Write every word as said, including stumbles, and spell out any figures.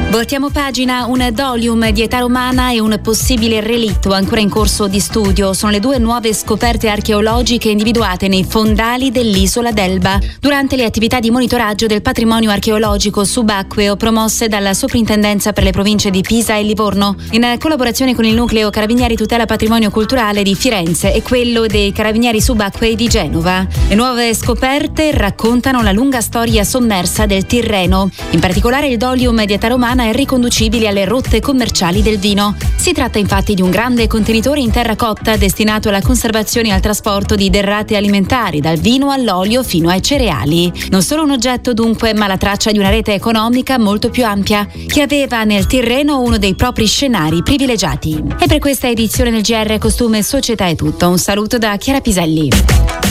Voltiamo pagina, un dolium di età romana e un possibile relitto ancora in corso di studio. Sono le due nuove scoperte archeologiche individuate nei fondali dell'isola d'Elba durante le attività di monitoraggio del patrimonio archeologico subacqueo promosse dalla Soprintendenza per le province di Pisa e Livorno, in collaborazione con il Nucleo Carabinieri Tutela Patrimonio Culturale di Firenze e quello dei Carabinieri Subacquei di Genova. Le nuove scoperte raccontano la lunga storia sommersa del Tirreno. In particolare il dolium di età romana è riconducibile alle rotte commerciali del vino. Si tratta infatti di un grande contenitore in terracotta destinato alla conservazione e al trasporto di derrate alimentari, dal vino all'olio fino ai cereali. Non solo un oggetto dunque, ma la traccia di una rete economica molto più ampia, che aveva nel Tirreno uno dei propri scenari privilegiati. E per questa edizione del G R Costume e Società è tutto. Un saluto da Chiara Piselli.